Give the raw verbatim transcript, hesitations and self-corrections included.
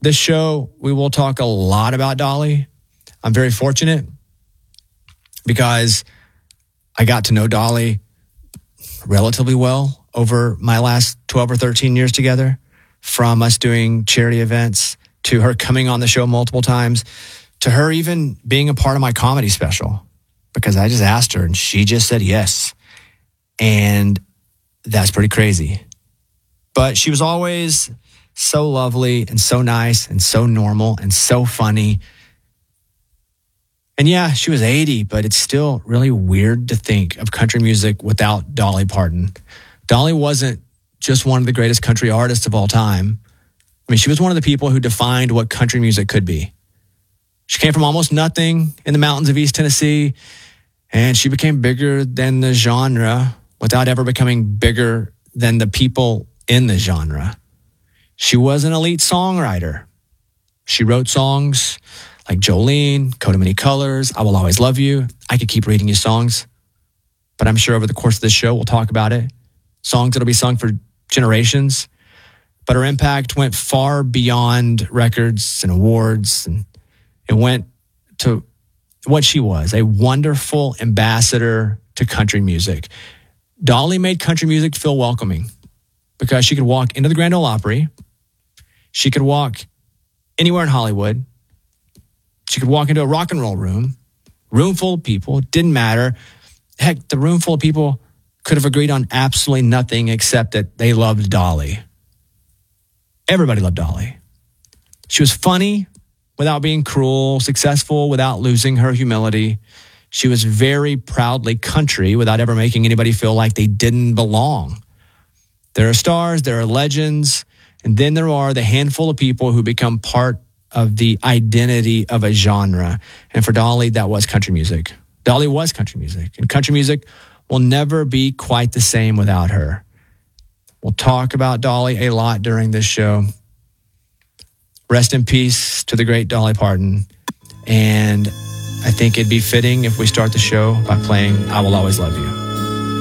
This show, we will talk a lot about Dolly. I'm very fortunate because I got to know Dolly relatively well over my last twelve or thirteen years together, from us doing charity events to her coming on the show multiple times, to her even being a part of my comedy special, because I just asked her and she just said yes. And that's pretty crazy. But she was always so lovely and so nice and so normal and so funny. And yeah, she was eighty, but it's still really weird to think of country music without Dolly Parton. Dolly wasn't just one of the greatest country artists of all time. I mean, she was one of the people who defined what country music could be. She came from almost nothing in the mountains of East Tennessee, and she became bigger than the genre without ever becoming bigger than the people in the genre. She was an elite songwriter. She wrote songs like Jolene, Coat of Many Colors, I Will Always Love You. I could keep reading you songs, but I'm sure over the course of this show, we'll talk about it. Songs that'll be sung for generations. But her impact went far beyond records and awards, and it went to what she was, a wonderful ambassador to country music. Dolly made country music feel welcoming because she could walk into the Grand Ole Opry. She could walk anywhere in Hollywood. She could walk into a rock and roll room, room full of people. It didn't matter. Heck, the room full of people could have agreed on absolutely nothing except that they loved Dolly. Everybody loved Dolly. She was funny without being cruel, successful without losing her humility. She was very proudly country without ever making anybody feel like they didn't belong. There are stars, there are legends, and then there are the handful of people who become part of the identity of a genre. And for Dolly, that was country music. Dolly was country music, and country music will never be quite the same without her. We'll talk about Dolly a lot during this show. Rest in peace to the great Dolly Parton. And I think it'd be fitting if we start the show by playing I Will Always Love You.